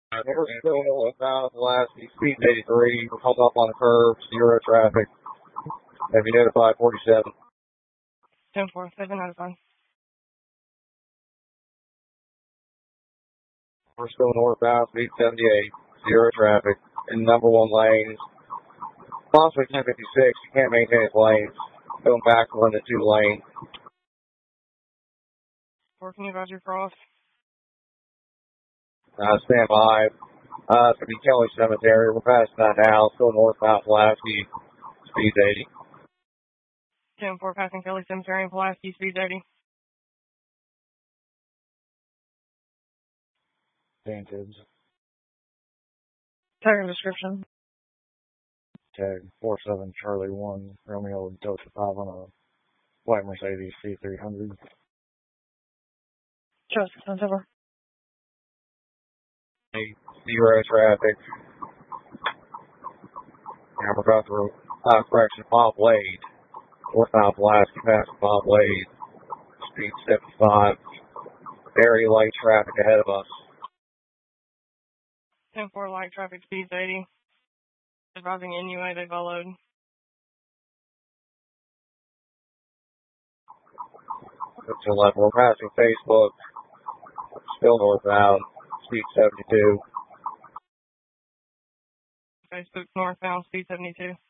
We're still without last speed 83. We're held up on the curve, zero traffic. Have you notified 47? 10-4, 7 out of 5. We're still northbound, speed 78, zero traffic. In number one lanes. Possibly 1056, you can't maintain its lanes. Going back one to two lanes. Can you roger cross? Stand by. It's going to be Kelly Cemetery. We're passing that now. Still northbound Pulaski, speed 80. 10-4, passing Kelly Cemetery in Pulaski, speed 80. Dan Tibbs. Tag description. Tag 47 Charlie 1 Romeo Delta 5 on a white Mercedes C300. Trust, 10-4. Zero traffic. Now we're about to correction Bob Wade. Northbound Pulaski past Bob Wade. Speed 75. Very light traffic ahead of us. 10-4, light traffic, speed 80. Advising NUA, they followed. To the left, we're passing Facebook. Still northbound. Speed 72. Facebook northbound, speed 72.